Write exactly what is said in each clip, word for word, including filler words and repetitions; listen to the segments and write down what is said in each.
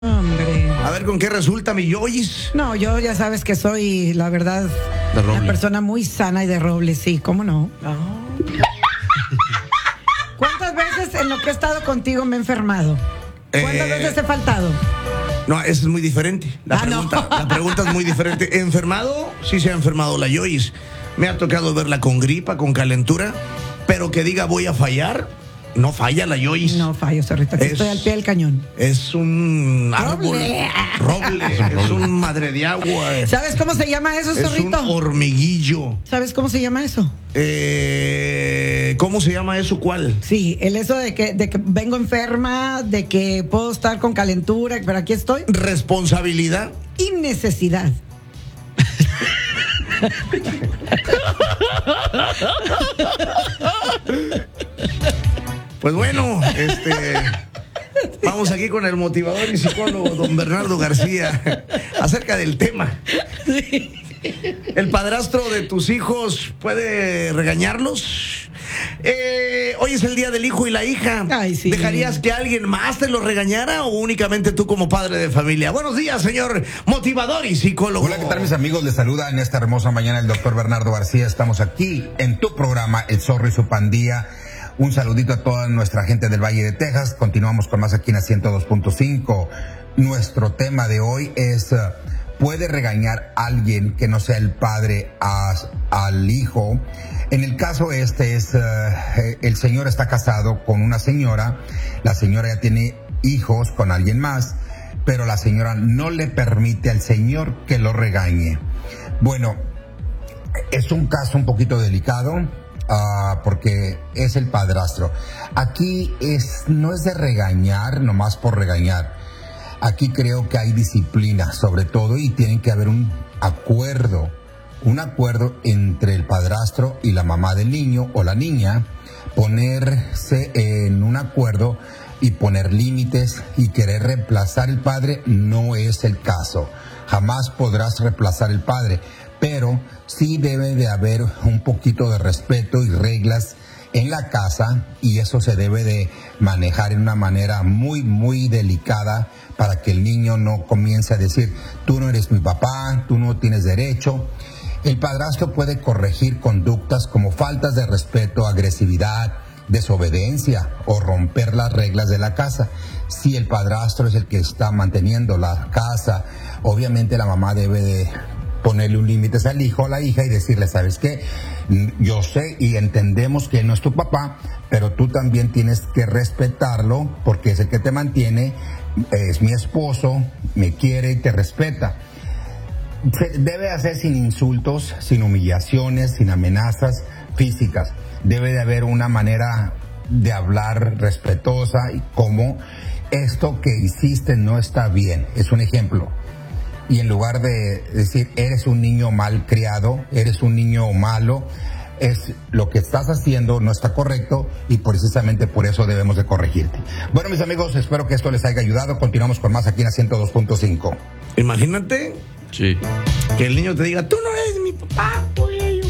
Hombre. A ver con qué resulta, mi Joyce. No, yo ya sabes que soy, la verdad, una persona muy sana y de roble, sí, ¿cómo no? Oh. ¿Cuántas veces en lo que he estado contigo me he enfermado? ¿Cuántas Eh, veces he faltado? No, eso es muy diferente. La, Ah, pregunta, no. la pregunta es muy diferente. ¿Enfermado? Sí se ha enfermado la Joyce. Me ha tocado verla con gripa, con calentura, pero que diga voy a fallar, no falla la Joyce. No fallo, Zorrito, aquí Es- estoy al pie del cañón. Es un árbol. Roble. Roble. Es un madre de agua. ¿Sabes cómo se llama eso, Es un Zorrito? hormiguillo. ¿Sabes cómo se llama eso? Eh, ¿Cómo se llama eso? ¿Cuál? Sí, el eso de que, de que vengo enferma, de que puedo estar con calentura, pero aquí estoy. Responsabilidad. Y necesidad. Pues bueno, este, vamos aquí con el motivador y psicólogo don Bernardo García acerca del tema. ¿El padrastro de tus hijos puede regañarlos? Eh, hoy es el día del hijo y la hija. Ay, sí. ¿Dejarías que alguien más te los regañara o únicamente tú como padre de familia? Buenos días, señor motivador y psicólogo. Hola, ¿qué tal, mis amigos? Les saluda en esta hermosa mañana el doctor Bernardo García. Estamos aquí en tu programa El Zorro y su Pandilla. Un saludito a toda nuestra gente del Valle de Texas. Continuamos con más aquí en la ciento dos punto cinco. Nuestro tema de hoy es, uh, ¿puede regañar alguien que no sea el padre a, al hijo? En el caso este es, uh, el señor está casado con una señora. La señora ya tiene hijos con alguien más, pero la señora no le permite al señor que lo regañe. Bueno, es un caso un poquito delicado. Uh, porque es el padrastro. Aquí es, no es de regañar, nomás por regañar. Aquí creo que hay disciplina, sobre todo, y tiene que haber un acuerdo, un acuerdo entre el padrastro y la mamá del niño o la niña, ponerse en un acuerdo y poner límites, y querer reemplazar el padre no es el caso. Jamás podrás reemplazar el padre, pero sí debe de haber un poquito de respeto y reglas en la casa, y eso se debe de manejar en una manera muy, muy delicada para que el niño no comience a decir, tú no eres mi papá, tú no tienes derecho. El padrastro puede corregir conductas como faltas de respeto, agresividad, desobediencia o romper las reglas de la casa. Si el padrastro es el que está manteniendo la casa, obviamente la mamá debe de ponerle un límite al hijo o a la hija y decirle, ¿sabes qué? Yo sé y entendemos que no es tu papá, pero tú también tienes que respetarlo porque es el que te mantiene, es mi esposo, me quiere y te respeta. Se debe hacer sin insultos, sin humillaciones, sin amenazas físicas. Debe de haber una manera de hablar respetuosa y como esto que hiciste no está bien. Es un ejemplo. Y en lugar de decir, eres un niño mal criado, eres un niño malo, es lo que estás haciendo no está correcto y precisamente por eso debemos de corregirte. Bueno, mis amigos, espero que esto les haya ayudado. Continuamos con más aquí en la ciento dos punto cinco. Imagínate Sí. que el niño te diga, tú no eres mi papá, güey.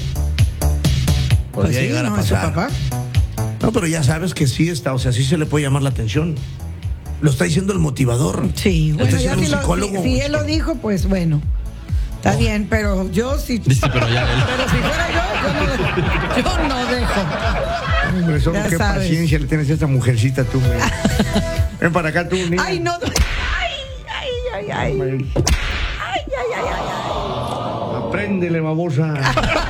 Pues Podría sí, llegar a no es su pasar. papá. No, pero ya sabes que sí está, o sea, sí se le puede llamar la atención. Lo está diciendo el motivador. Sí, Lo bueno, está ya diciendo si, un lo, psicólogo. si, si él lo dijo, pues bueno, está Oh. bien, pero yo sí. Dice, pero ya él. Pero si fuera yo, yo no, yo no dejo. Hombre, solo Ya qué sabes. paciencia le tienes a esta mujercita tú, güey. Ven para acá tú, niña. Ay, no. Ay, ay, ay, ay. Ay, ay, ay, ay, ay. Apréndele, babosa.